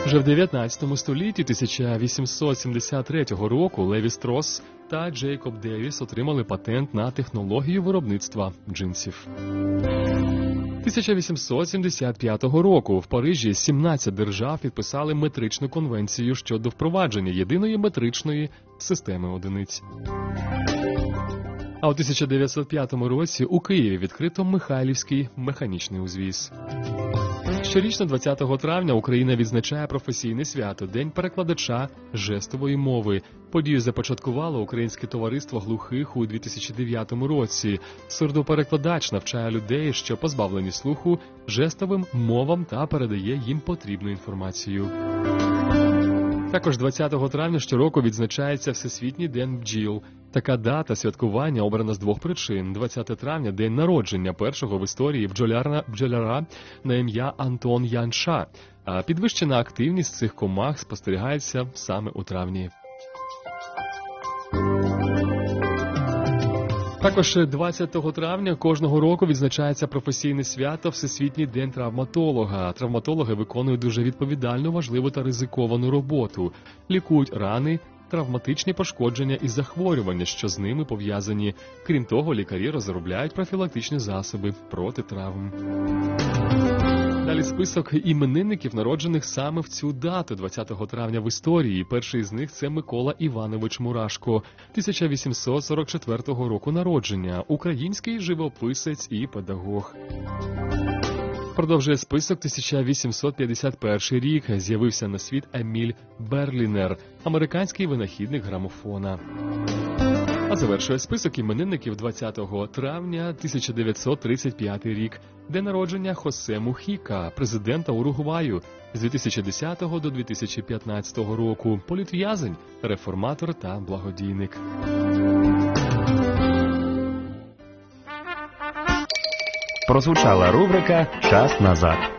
Вже в 19 столітті 1873 року Леві Строс та Джейкоб Девіс отримали патент на технологію виробництва джинсів. 1875 року в Парижі 17 держав підписали метричну конвенцію щодо впровадження єдиної метричної системи одиниць. А у 1905 році у Києві відкрито Михайлівський механічний узвіз. Щорічно 20 травня Україна відзначає професійне свято – День перекладача жестової мови. Подію започаткувало Українське товариство глухих у 2009 році. Сурдоперекладач навчає людей, що позбавлені слуху, жестовим мовам та передає їм потрібну інформацію. Також 20 травня щороку відзначається Всесвітній день бджіл. Така дата святкування обрана з двох причин. 20 травня – день народження першого в історії бджоляра на ім'я Антон Янша. А підвищена активність цих комах спостерігається саме у травні. Також 20 травня кожного року відзначається професійне свято Всесвітній день травматолога. Травматологи виконують дуже відповідальну, важливу та ризиковану роботу. Лікують рани, травматичні пошкодження і захворювання, що з ними пов'язані. Крім того, лікарі розробляють профілактичні засоби проти травм. Далі список іменинників, народжених саме в цю дату, 20 травня в історії. Перший з них – це Микола Іванович Мурашко, 1844 року народження, український живописець і педагог. Продовжує список 1851 рік. З'явився на світ Еміль Берлінер, американський винахідник грамофона. А завершує список іменинників 20 травня 1935 рік. День народження Хосе Мухіка, президента Уругваю з 2010 до 2015 року. Політв'язень, реформатор та благодійник. Прозвучала рубрика «Час назад».